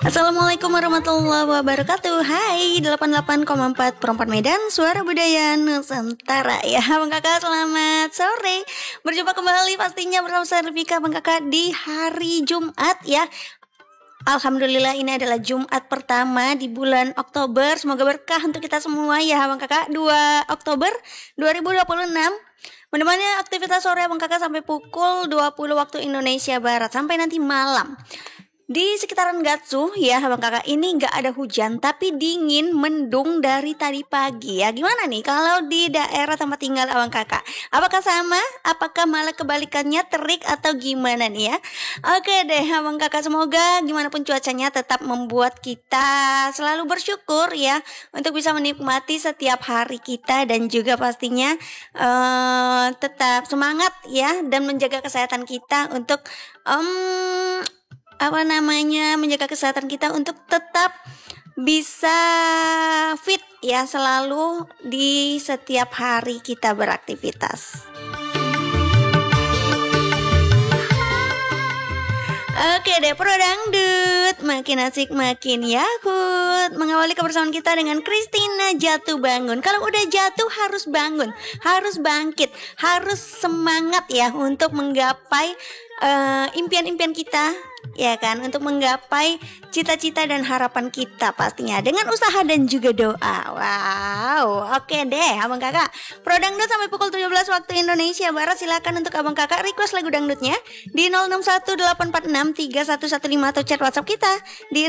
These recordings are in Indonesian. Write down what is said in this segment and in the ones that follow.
Assalamualaikum warahmatullahi wabarakatuh. Hai 88,4 Perempat Medan, Suara Budaya Nusantara. Ya Bang Kakak, selamat sore. Berjumpa kembali pastinya bersama saya Rifika Bang Kakak di hari Jumat ya. Alhamdulillah ini adalah Jumat pertama di bulan Oktober. Semoga berkah untuk kita semua ya Bang Kakak. 2 Oktober 2026 menemani aktivitas sore Bang Kakak sampai pukul 20 waktu Indonesia Barat, sampai nanti malam. Di sekitaran Gatsu ya Bang Kakak, ini gak ada hujan tapi dingin, mendung dari tadi pagi ya. Gimana nih kalau di daerah tempat tinggal Abang Kakak? Apakah sama? Apakah malah kebalikannya, terik atau gimana nih ya? Oke deh Abang Kakak, semoga gimana pun cuacanya tetap membuat kita selalu bersyukur ya, untuk bisa menikmati setiap hari kita dan juga pastinya tetap semangat ya, dan menjaga kesehatan kita untuk menjaga kesehatan kita untuk tetap bisa fit ya, selalu di setiap hari kita beraktivitas. Oke deh, Pro Dangdut makin asik makin yahut. Mengawali kebersamaan kita dengan Christina Jatuh Bangun. Kalau udah jatuh harus bangun, harus bangkit, harus semangat ya untuk menggapai impian-impian kita ya kan, untuk menggapai cita-cita dan harapan kita pastinya dengan usaha dan juga doa. Wow, oke deh Abang Kakak. Pro Dangdut sampai pukul 17 waktu Indonesia Barat. Silakan untuk Abang Kakak request lagu dangdutnya di 0618463115 atau chat WhatsApp kita di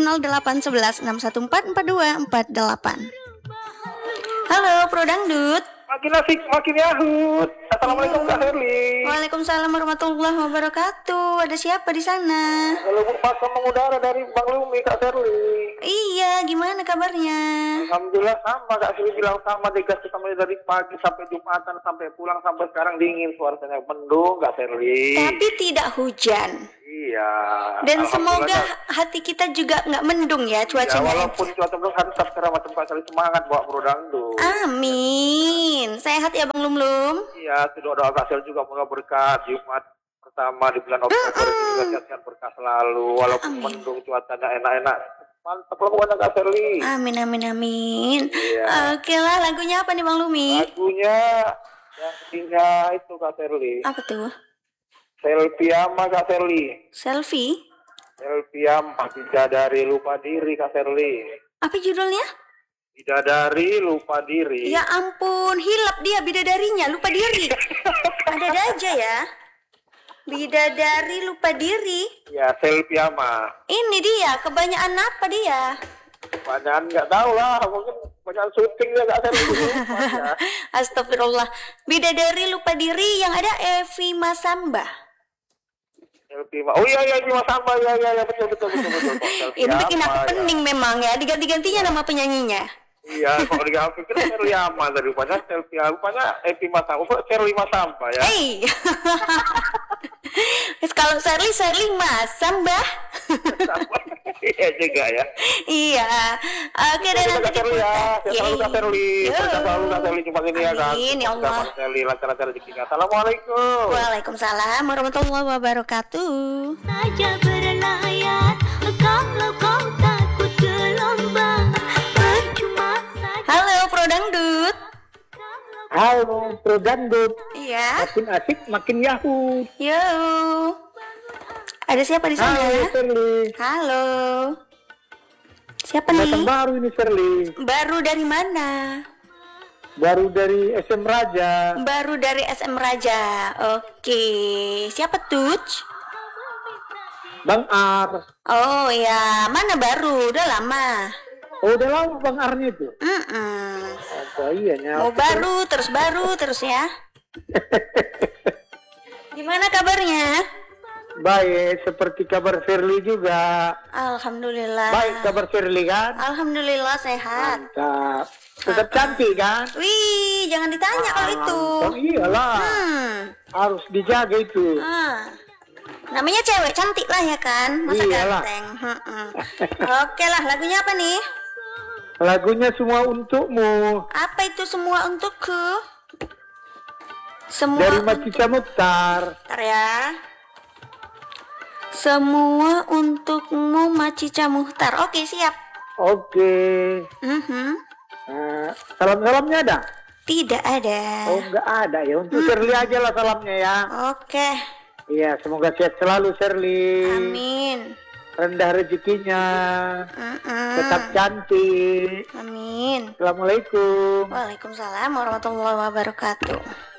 081161444248. Halo Pro Dangdut. Makin asik, makin yahut. Assalamualaikum Kak Herli. Waalaikumsalam warahmatullahi wabarakatuh. Ada siapa di sana? Halo Bu, pasang mengudara dari Bang Lumi Kak Herli. Iya, gimana kabarnya? Alhamdulillah sama Kak Herli, bilang sama, dikasih sampai dari pagi sampai Jumatan sampai pulang sampai sekarang dingin, suaranya mendung Kak Herli. Tapi tidak hujan. Iya. Dan semoga hati kita juga nggak mendung ya cuacanya. Ya, walaupun cuaca belum harus tetap cerah macam Kak Herli, semangat buat Pro Dangdut. Amin. Sehat ya Bang Lumlum. Iya, doa Kak Herli juga semoga berkah Jumat pertama di bulan Oktober juga sehat-sehat berkah selalu, walaupun mendung cuacanya enak-enak. Mantap lah pokoknya Kak Herli. Amin amin amin. Iya. Oke lah, lagunya apa nih Bang Lumi? Lagunya yang ketiga itu Kak Herli. Apa tuh? Selfie ama Kak Herli. Selfie? Selfie ama, bidadari lupa diri Kak Herli. Apa judulnya? Bidadari lupa diri. Ya ampun, hilap dia bidadarinya, lupa diri. Ada aja ya. Bidadari lupa diri. Ya, selfie ama. Ini dia, kebanyakan apa dia? Banyak nggak tahu lah, mungkin banyak syutingnya Kak Herli. Astagfirullah. Bidadari lupa diri yang ada Evi Masamba. Selfie ama. Oh iya Mas Samba, ya betul. Ini bikin aku pening memang ya, diganti-gantinya nama penyanyinya. Iya, kalau pikir Herli ama tadi, rupanya selfie ama, rupanya Evi Mas Samba, Herli Mas Samba ya. Kalau Shirley Masamba. Iya juga ya. Iya. Oke, dan nanti Herli ya. Selalu Kak Herli. Selalu Kak Herli cuma ini ya kan. Amin ya Allah. Herli lancar-lancar rezekinya. Assalamualaikum. Waalaikumsalam warahmatullahi wabarakatuh. Saja berlayar kalau kau takut gelombang, percuma saja. Halo Pro Dangdut. Halo, Pro Dangdut. Iya. Makin asik, makin yahut. Yo. Ada siapa di sana? Halo, Herli. Halo. Siapa Datang nih? baru ini Herli. Baru dari mana? Baru dari SM Raja. Baru dari SM Raja. Oke. Siapa tuh? Bang Ar. Oh ya, mana baru? Udah lama. Oh, udah lama Bang Arnya itu. Apa iya Mau baru terus ya. Gimana kabarnya? Baik, seperti kabar Firly juga. Alhamdulillah. Baik, kabar Firly kan? Alhamdulillah sehat. Mantap. Tetap cantik kan? Wih, jangan ditanya kalau itu. Oh iyalah. Harus dijaga itu. Namanya cewek cantik lah ya kan, masa Iyalah. ganteng. Oke lah, lagunya apa nih? Lagunya Semua Untukmu. Apa itu Semua Untukku? Semua Dari untuk... Macica Mukhtar. Bentar ya. Semua untukmu Macica Muhtar. Oke, siap. Oke. Mhm. Salam-salamnya ada? Tidak ada. Oh, nggak ada ya. Untuk Shirley aja lah salamnya ya. Oke. Iya, semoga sehat selalu Shirley. Amin. Rendah rezekinya. Mm-mm. Tetap cantik. Amin. Assalamualaikum. Waalaikumsalam warahmatullahi wabarakatuh.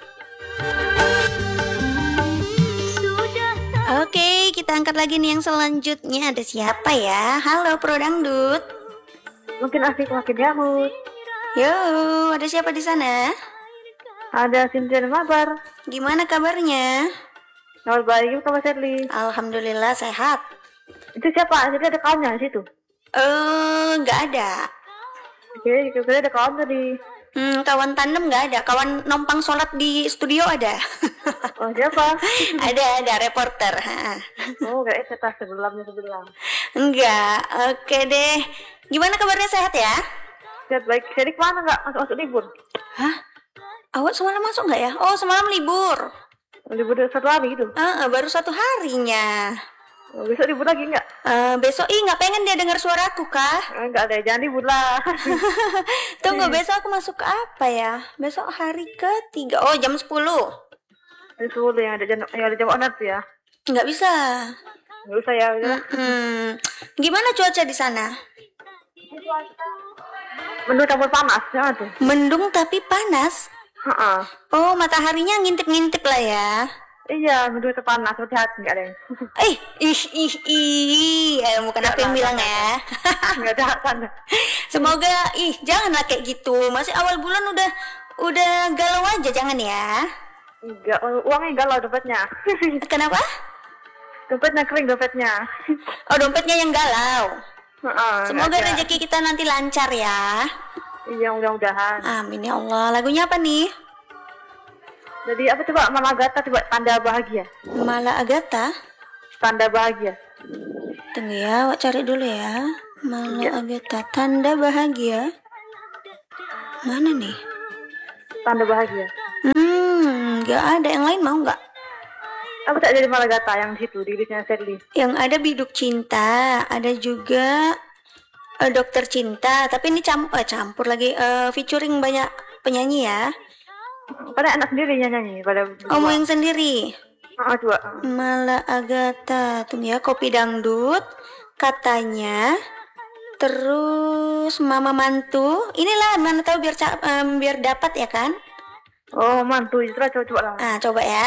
Sudah Oke, kita angkat lagi nih yang selanjutnya. Ada siapa ya? Halo Pro Dangdut. Mungkin Asik makin Yahud. Yo, ada siapa di sana? Ada Cynthia Mabar. Gimana kabarnya? Kabar baik sama Shirley. Alhamdulillah sehat. Itu siapa? Jadi ada kawannya di situ. Nggak ada. Oke, kira ada kawan tadi. Kawan tandem nggak ada. Kawan numpang sholat di studio ada. Oh, siapa? ada reporter. Ha. Oh, kayak setas sebelumnya. Enggak. Oke deh. Gimana kabarnya, sehat ya? Sehat baik. Jadi kemana nggak? Masuk libur? Hah? Awak semalam masuk nggak ya? Oh, semalam libur. Libur 1 hari gitu. Baru 1 harinya. Oh, besok libur lagi nggak? Besok nggak pengen dia dengar suaraku kah? Nggak ada, jangan libur lah. Tunggu, besok aku masuk ke apa ya? Besok hari ke-3. Oh, jam 10. Ada 10 yang ada jam onar tuh ya. Nggak bisa. Nggak usah ya. Udah. Gimana cuaca di sana? Mendung campur panas, ya tuh. Mendung tapi panas. Oh, mataharinya ngintip-ngintip lah ya. Iya, mendung panas, hati-hati nggak ada yang. Bukan aku yang bilang ya. Nggak ada sana. Semoga, janganlah kayak gitu. Masih awal bulan udah galau aja, jangan ya. Enggak, uangnya galau dompetnya. Kenapa? Dompetnya kering dompetnya. Oh, dompetnya yang galau. Semoga nggak ada. rezeki kita nanti lancar ya. Iya, mudah-mudahan. Amin ya Allah. Lagunya apa nih? Jadi apa coba Mama Agatha coba tanda bahagia. Mala Agatha. Tanda bahagia. Tunggu ya, awak cari dulu ya. Mala Agatha, tanda bahagia. Mana nih? Tanda bahagia. Nggak ada. Yang lain mau nggak? Apa tak jadi Mama Agatha yang di situ di listnya Shirley? Yang ada Biduk Cinta, ada juga Dokter Cinta. Tapi ini campur lagi, featuring banyak penyanyi ya. Pada anak sendiri yang nyanyi pada. Mau yang sendiri. Coba. Mala Agatha, tunggu ya, Kopi Dangdut, Katanya, terus Mama Mantu. Inilah mana tahu biar dapat ya kan? Oh, mantu itu coba lah. Coba ya.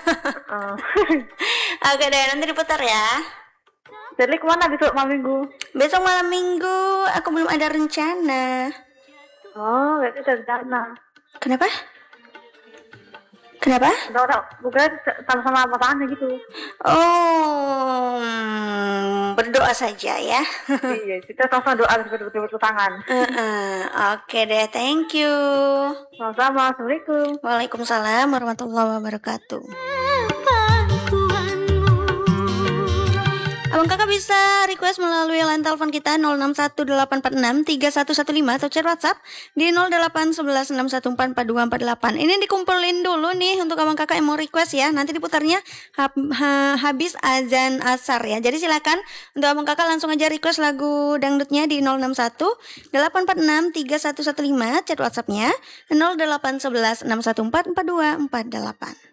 Oke deh, nanti diputar ya. Shirley kemana besok malam minggu? Besok malam minggu aku belum ada rencana. Oh, berarti ada rencana. Kenapa? Kenapa? Udah, bukan sama-sama pasangannya gitu. Oh, berdoa saja ya. Iya, kita sama-sama doa betul tangan. Oke deh, thank you. Sama-sama, Assalamualaikum. Waalaikumsalam warahmatullahi wabarakatuh. Abang kakak bisa request melalui line telepon kita 0618463115 atau chat WhatsApp di 081161444248. Ini dikumpulin dulu nih untuk abang kakak yang mau request ya. Nanti diputarnya habis azan asar ya. Jadi silakan untuk abang kakak langsung aja request lagu dangdutnya di 0818463115, chat WhatsAppnya 081161444248.